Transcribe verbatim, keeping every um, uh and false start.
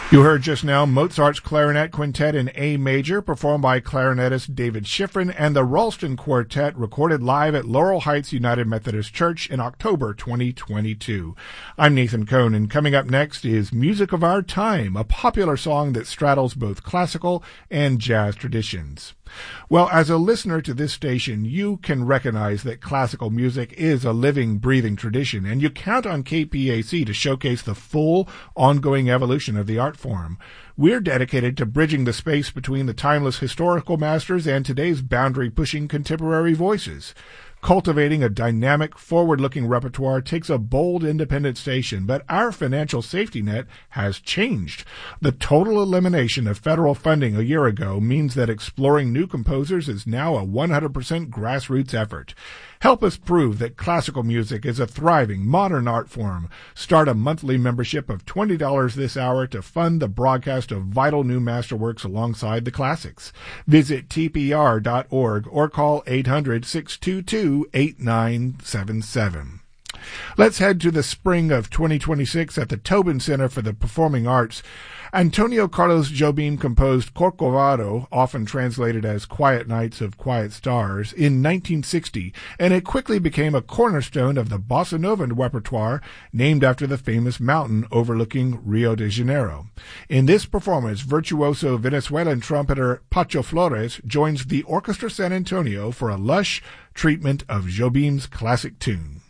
You heard just now Mozart's Clarinet Quintet in A major, performed by clarinetist David Schifrin, and the Ralston Quartet, recorded live at Laurel Heights United Methodist Church in October twenty twenty-two. I'm Nathan Cohn, and coming up next is Music of Our Time, a popular song that straddles both classical and jazz traditions. Well, as a listener to this station, you can recognize that classical music is a living, breathing tradition, and you count on K P A C to showcase the full, ongoing evolution of the art form. We're dedicated to bridging the space between the timeless historical masters and today's boundary-pushing contemporary voices. Cultivating a dynamic, forward-looking repertoire takes a bold, independent station, but our financial safety net has changed. The total elimination of federal funding a year ago means that exploring new composers is now a one hundred percent grassroots effort. Help us prove that classical music is a thriving, modern art form. Start a monthly membership of twenty dollars this hour to fund the broadcast of vital new masterworks alongside the classics. Visit T P R dot org or call eight hundred, six two two, eight nine seven seven. Let's head to the spring of twenty twenty-six at the Tobin Center for the Performing Arts. Antonio Carlos Jobim composed Corcovado, often translated as Quiet Nights of Quiet Stars, in nineteen sixty, and it quickly became a cornerstone of the bossa nova repertoire, named after the famous mountain overlooking Rio de Janeiro. In this performance, virtuoso Venezuelan trumpeter Pacho Flores joins the Orchestra San Antonio for a lush treatment of Jobim's classic tune.